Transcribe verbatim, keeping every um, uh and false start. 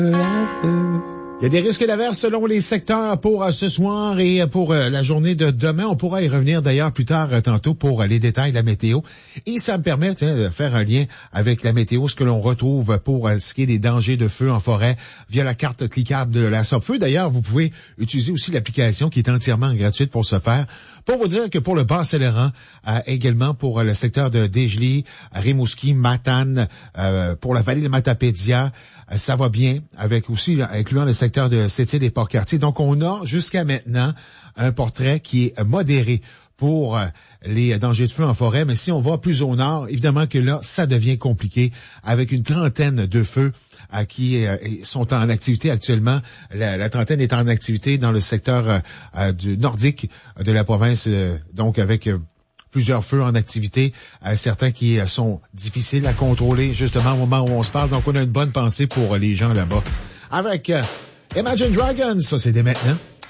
Il y a des risques d'averse selon les secteurs pour euh, ce soir et pour euh, la journée de demain. On pourra y revenir d'ailleurs plus tard euh, tantôt pour euh, les détails de la météo. Et ça me permet tiens, de faire un lien avec la météo, ce que l'on retrouve pour euh, ce qui est des dangers de feu en forêt via la carte cliquable de la Sopfeu. D'ailleurs, vous pouvez utiliser aussi l'application qui est entièrement gratuite pour ce faire. Pour vous dire que pour le Bas-Saint-Laurent, euh, également pour euh, le secteur de Desjely, Rimouski, Matane, euh, pour la vallée de Matapédia, euh, ça va bien, avec aussi là, incluant le secteur de Sept-Îles et Port-Cartier. Donc, on a jusqu'à maintenant un portrait qui est modéré pour euh, les dangers de feu en forêt. Mais si on va plus au nord, évidemment que là, ça devient compliqué avec une trentaine de feux euh, qui euh, sont en activité actuellement. La, la trentaine est en activité dans le secteur euh, euh, du nordique de la province, euh, donc avec euh, plusieurs feux en activité, euh, certains qui euh, sont difficiles à contrôler justement au moment où on se parle. Donc, on a une bonne pensée pour euh, les gens là-bas. Avec euh, Imagine Dragons, ça c'est dès maintenant.